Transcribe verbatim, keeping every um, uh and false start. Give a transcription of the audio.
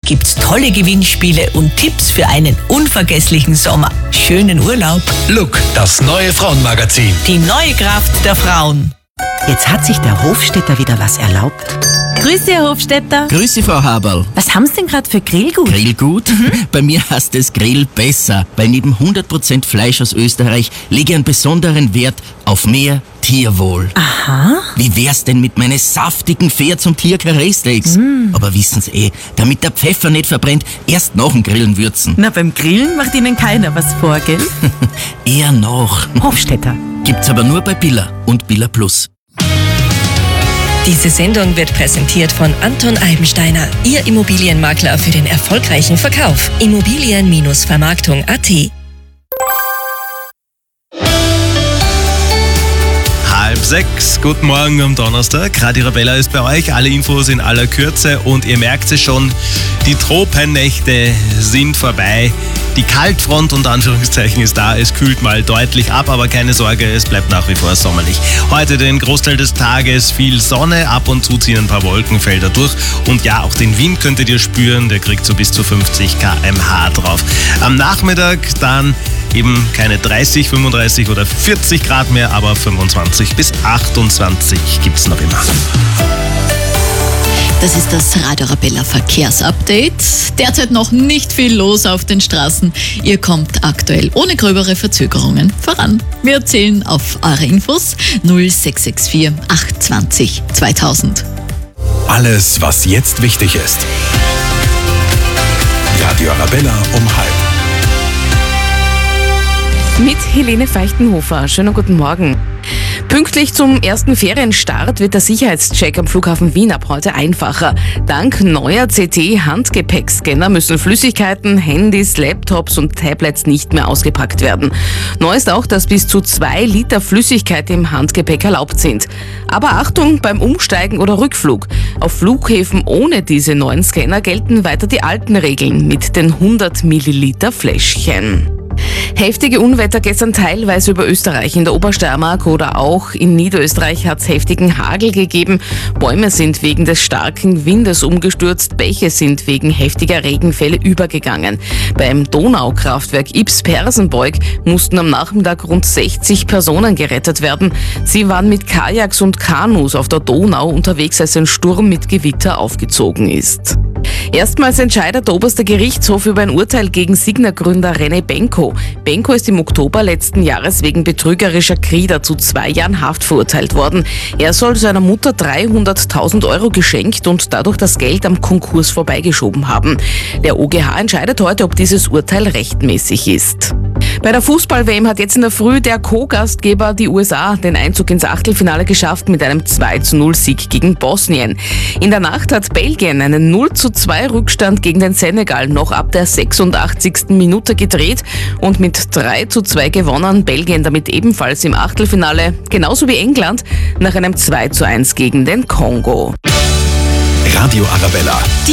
gibt's tolle Gewinnspiele und Tipps für einen unvergesslichen Sommer. Schönen Urlaub. Look, das neue Frauenmagazin. Die neue Kraft der Frauen. Jetzt hat sich der Hofstädter wieder was erlaubt. Grüß Sie, Herr Hofstädter. Grüß Sie, Frau Haberl. Was haben Sie denn gerade für Grillgut? Grillgut? Mhm. Bei mir heißt es Grill besser, weil neben hundert Prozent Fleisch aus Österreich lege ich einen besonderen Wert auf mehr Tierwohl. Aha. Wie wär's denn mit meinen saftigen Pferd- und Tier-Karree-Steaks? Mm. Aber wissen Sie eh, damit der Pfeffer nicht verbrennt, erst nach dem Grillen würzen. Na, beim Grillen macht Ihnen keiner was vor, gell? Eher noch. Hofstädter. Gibt's aber nur bei Billa und Billa Plus. Diese Sendung wird präsentiert von Anton Eibensteiner, Ihr Immobilienmakler für den erfolgreichen Verkauf. Immobilien-Vermarktung Punkt at. Halb sechs, guten Morgen am Donnerstag. Radio Arabella ist bei euch, alle Infos in aller Kürze und ihr merkt es schon, die Tropennächte sind vorbei. Die Kaltfront unter Anführungszeichen ist da, es kühlt mal deutlich ab, aber keine Sorge, es bleibt nach wie vor sommerlich. Heute den Großteil des Tages viel Sonne, ab und zu ziehen ein paar Wolkenfelder durch und ja, auch den Wind könntet ihr spüren, der kriegt so bis zu fünfzig Kilometer pro Stunde drauf. Am Nachmittag dann eben keine dreißig, fünfunddreißig oder vierzig Grad mehr, aber fünfundzwanzig bis achtundzwanzig gibt's noch immer. Das ist das Radio Arabella Verkehrsupdate. Derzeit noch nicht viel los auf den Straßen. Ihr kommt aktuell ohne gröbere Verzögerungen voran. Wir erzählen auf eure Infos null sechs sechs vier acht zwei null zweitausend. Alles, was jetzt wichtig ist. Radio Arabella um halb. Mit Helene Feichtenhofer. Schönen guten Morgen. Pünktlich zum ersten Ferienstart wird der Sicherheitscheck am Flughafen Wien ab heute einfacher. Dank neuer C T-Handgepäckscanner müssen Flüssigkeiten, Handys, Laptops und Tablets nicht mehr ausgepackt werden. Neu ist auch, dass bis zu zwei Liter Flüssigkeit im Handgepäck erlaubt sind. Aber Achtung beim Umsteigen oder Rückflug. Auf Flughäfen ohne diese neuen Scanner gelten weiter die alten Regeln mit den hundert Milliliter Fläschchen. Heftige Unwetter gestern teilweise über Österreich. In der Obersteiermark oder auch in Niederösterreich hat es heftigen Hagel gegeben. Bäume sind wegen des starken Windes umgestürzt, Bäche sind wegen heftiger Regenfälle übergegangen. Beim Donaukraftwerk Ybbs-Persenbeug mussten am Nachmittag rund sechzig Personen gerettet werden. Sie waren mit Kajaks und Kanus auf der Donau unterwegs, als ein Sturm mit Gewitter aufgezogen ist. Erstmals entscheidet der oberste Gerichtshof über ein Urteil gegen Signa-Gründer René Benko. Benko ist im Oktober letzten Jahres wegen betrügerischer Krieder zu zwei Jahren Haft verurteilt worden. Er soll seiner Mutter dreihunderttausend Euro geschenkt und dadurch das Geld am Konkurs vorbeigeschoben haben. Der O G H entscheidet heute, ob dieses Urteil rechtmäßig ist. Bei der Fußball-W M hat jetzt in der Früh der Co-Gastgeber, die U S A, den Einzug ins Achtelfinale geschafft mit einem zwei zu null Sieg gegen Bosnien. In der Nacht hat Belgien einen null zu zwei Rückstand gegen den Senegal noch ab der sechsundachtzigsten Minute gedreht und mit drei zu zwei gewonnen. Belgien damit ebenfalls im Achtelfinale, genauso wie England, nach einem zwei zu eins gegen den Kongo. Radio Arabella.